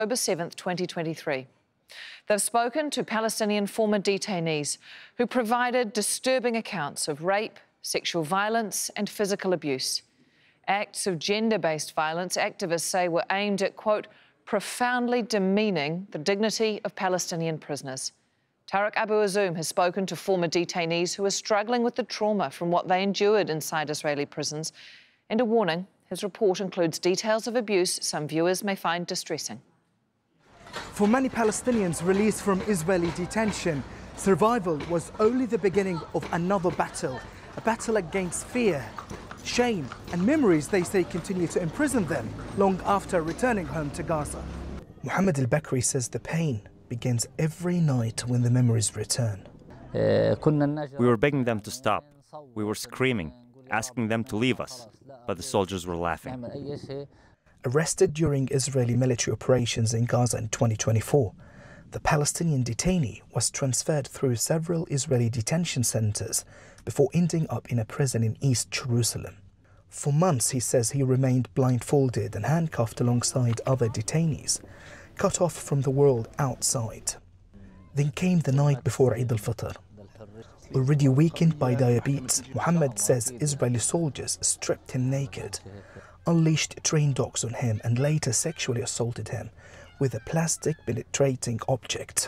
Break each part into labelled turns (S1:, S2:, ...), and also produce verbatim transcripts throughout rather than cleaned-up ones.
S1: October seventh, twenty twenty-three. They've spoken to Palestinian former detainees who provided disturbing accounts of rape, sexual violence and physical abuse. Acts of gender-based violence, activists say, were aimed at, quote, profoundly demeaning the dignity of Palestinian prisoners. Tarek Abu Azoum has spoken to former detainees who are struggling with the trauma from what they endured inside Israeli prisons. And a warning, his report includes details of abuse some viewers may find distressing.
S2: For many Palestinians released from Israeli detention, survival was only the beginning of another battle, a battle against fear, shame and memories they say continue to imprison them long after returning home to Gaza. Mohammed al-Bakri says the pain begins every night when the memories return.
S3: We were begging them to stop. We were screaming, asking them to leave us, but the soldiers were laughing.
S2: Arrested during Israeli military operations in Gaza in twenty twenty-four, the Palestinian detainee was transferred through several Israeli detention centers before ending up in a prison in East Jerusalem. For months, he says he remained blindfolded and handcuffed alongside other detainees, cut off from the world outside. Then came the night before Eid al-Fitr. Already weakened by diabetes, Mohammed says Israeli soldiers stripped him naked, unleashed trained dogs on him and later sexually assaulted him with a plastic penetrating object.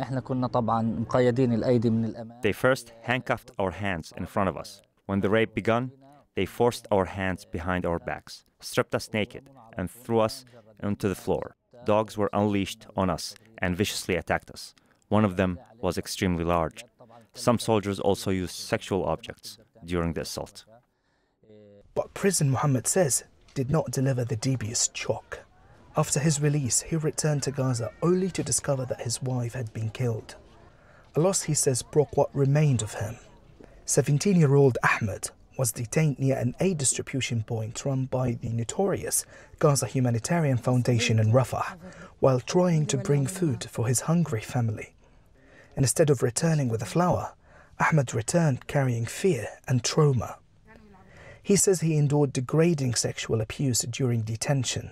S3: They first handcuffed our hands in front of us. When the rape began, they forced our hands behind our backs, stripped us naked and threw us onto the floor. Dogs were unleashed on us and viciously attacked us. One of them was extremely large. Some soldiers also used sexual objects during the assault.
S2: But prison, Mohammed says, did not deliver the deepest shock. After his release, he returned to Gaza only to discover that his wife had been killed. A loss, he says, broke what remained of him. seventeen-year-old Ahmed was detained near an aid distribution point run by the notorious Gaza Humanitarian Foundation in Rafah while trying to bring food for his hungry family. And instead of returning with a flower, Ahmed returned carrying fear and trauma. He says he endured degrading sexual abuse during detention.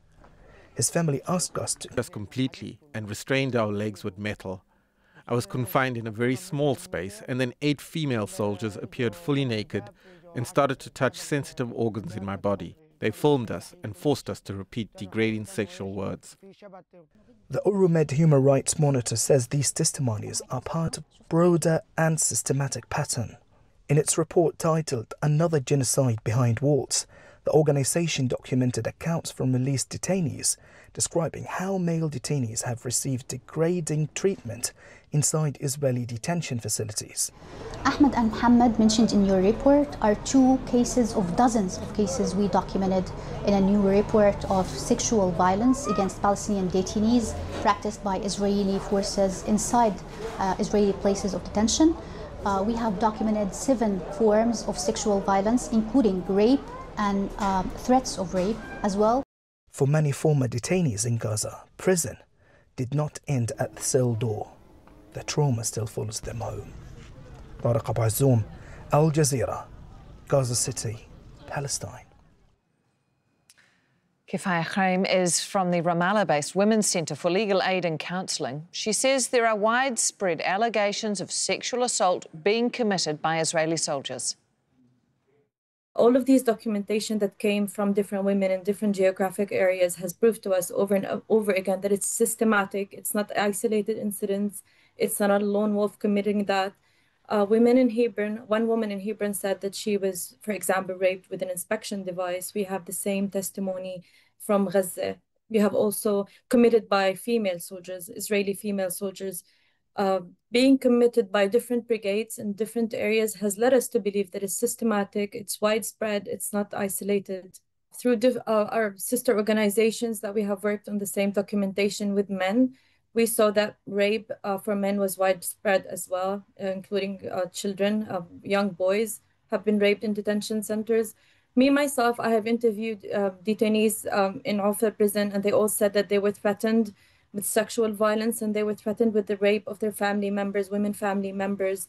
S2: His family asked us to
S4: us completely and restrained our legs with metal. I was confined in a very small space, and then eight female soldiers appeared fully naked and started to touch sensitive organs in my body. They filmed us and forced us to repeat degrading sexual words.
S2: The Euromed Human Rights Monitor says these testimonies are part of a broader and systematic pattern. In its report titled Another Genocide Behind Walls, the organization documented accounts from released detainees describing how male detainees have received degrading treatment inside Israeli detention facilities.
S5: Ahmed and Mohammed, mentioned in your report, are two cases of dozens of cases we documented in a new report of sexual violence against Palestinian detainees practiced by Israeli forces inside uh, Israeli places of detention. Uh, we have documented seven forms of sexual violence, including rape and um, threats of rape as well.
S2: For many former detainees in Gaza, prison did not end at the cell door. The trauma still follows them home. Tarek Abu Azoum, Al Jazeera, Gaza City, Palestine.
S1: Kifaya Khaim is from the Ramallah-based Women's Centre for Legal Aid and Counselling. She says there are widespread allegations of sexual assault being committed by Israeli soldiers.
S6: All of these documentation that came from different women in different geographic areas has proved to us over and over again that it's systematic, it's not isolated incidents, it's not a lone wolf committing that. Uh, women in Hebron, one woman in Hebron said that she was, for example, raped with an inspection device. We have the same testimony from Gaza. We have also committed by female soldiers, Israeli female soldiers. Uh, being committed by different brigades in different areas has led us to believe that it's systematic, it's widespread, it's not isolated. Through uh, our sister organizations that we have worked on the same documentation with men, we saw that rape uh, for men was widespread as well, uh, including uh, children, uh, young boys have been raped in detention centers. Me, myself, I have interviewed uh, detainees um, in Offa prison, and they all said that they were threatened with sexual violence and they were threatened with the rape of their family members, women family members.